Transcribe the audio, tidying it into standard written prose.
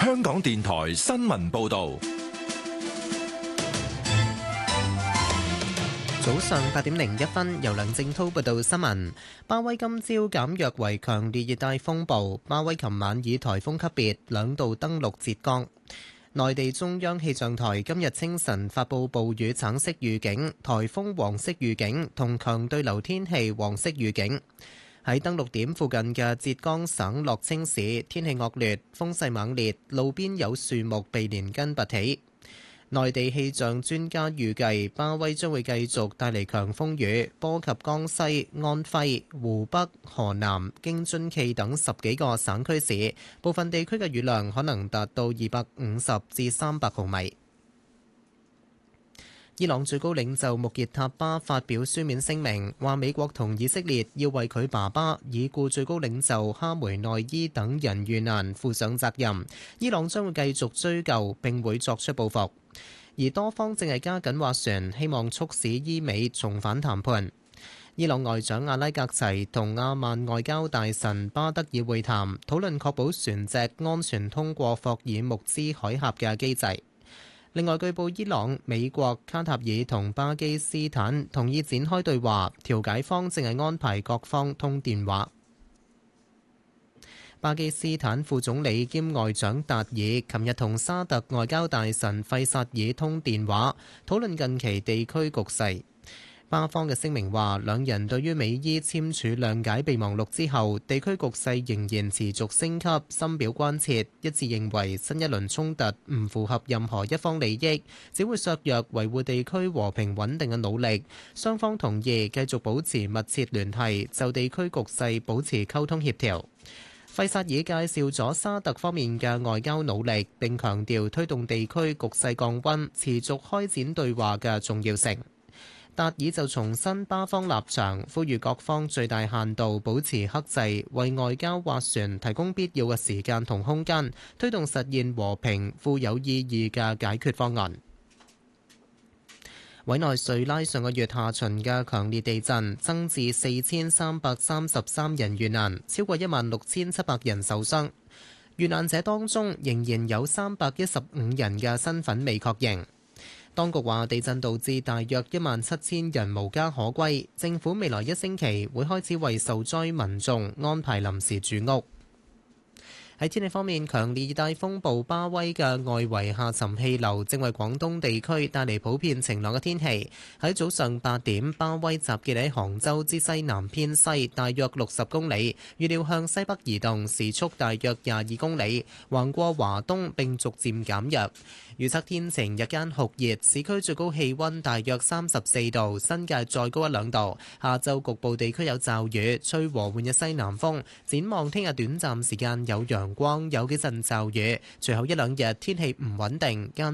香港電台新聞報道。 早上8:01，由梁正濤報道新聞。巴威今朝減弱為強烈熱帶風暴，巴威琴晚以颱風級別2度登陸浙江。內地中央氣象台今日清晨發布暴雨橙色預警、颱風黃色預警同強對流天氣黃色預警。喺登陸點附近嘅浙江省樂清市，天氣惡劣，風勢猛烈，路邊有樹木被連根拔起。內地氣象專家預計，巴威將會繼續帶嚟強風雨，波及江西、安徽、湖北、河南、京津冀等10幾個省區市，部分地區嘅雨量可能達到250至300毫米。伊朗最高領袖穆傑塔巴發表書面聲明，話美國同以色列要為佢爸爸已故最高領袖哈梅內伊等人遇難負上責任。伊朗將會繼續追究並會作出報復。而多方正係加緊斡旋，希望促使伊美重返談判。伊朗外長阿拉格齊同阿曼外交大臣巴德爾會談，討論確保船隻安全通過霍爾木茲海峽嘅機制。另外，據報伊朗、美國、卡塔爾同巴基斯坦同意展開對話，調解方正係安排各方通電話。巴基斯坦副總理兼外長達爾琴日同沙特外交大臣費薩爾通電話，討論近期地區局勢。巴方嘅聲明話，兩人對於美伊簽署諒解備忘錄之後，地區局勢仍然持續升級，深表關切，一致認為新一輪衝突唔符合任何一方利益，只會削弱維護地區和平穩定嘅努力。雙方同意繼續保持密切聯繫，就地區局勢保持溝通協調。費薩爾介紹咗沙特方面嘅外交努力，並強調推動地區局勢降溫、持續開展對話嘅重要性。達爾就重申巴方立場，呼籲各方最大限度保持克制，為外交斡旋提供必要嘅時間同空間，推動實現和平、富有意義嘅解決方案。委內瑞拉上個月下旬嘅強烈地震，增至4333人遇難，超過16700人受傷。遇難者當中仍然有315人嘅身份未確認。當局話，地震導致大約17000人無家可歸，政府未來1星期會開始為受災民眾安排臨時住屋。喺天氣方面，強烈熱帶風暴巴威嘅外圍下沉氣流正為廣東地區帶嚟普遍晴朗嘅天氣。喺早上8點，巴威集結喺杭州之西南偏西大約60公里，預料向西北移動，時速大約22公里，橫過華東並逐漸減弱。預測天晴，日間酷熱，市區最高氣溫大約34度，新界再高1-2度。下晝局部地區有驟雨，吹和緩嘅西南風。展望聽日短暫時間有陽光，有幾陣驟雨，隨後1-2日天氣唔穩定，間